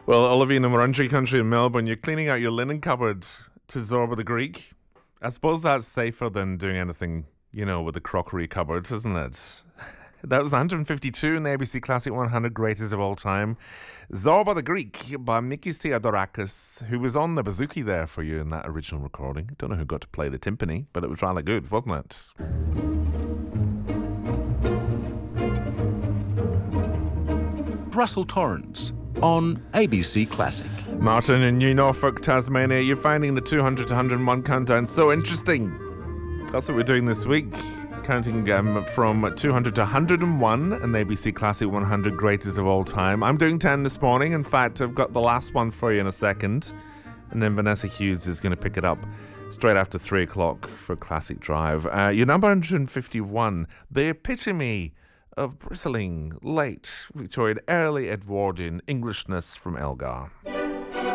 Well, Olivia in the Wurundjeri country in Melbourne, you're cleaning out your linen cupboard to Zorba the Greek. I suppose that's safer than doing anything, with the crockery cupboard, isn't it? That was 152 in the ABC Classic 100 Greatest of All Time. Zorba the Greek by Mikis Theodorakis, who was on the bouzouki there for you in that original recording. Don't know who got to play the timpani, but it was rather good, wasn't it? Russell Torrens on ABC Classic. Martin in New Norfolk, Tasmania, you're finding the 200 to 101 countdown so interesting. That's what we're doing this week. Counting from 200 to 101 and the ABC Classic 100 Greatest of All Time. I'm doing 10 this morning. In fact, I've got the last one for you in a second. And then Vanessa Hughes is going to pick it up straight after 3 o'clock for Classic Drive. Your number 151, the epitome of bristling, late Victorian, early Edwardian Englishness from Elgar.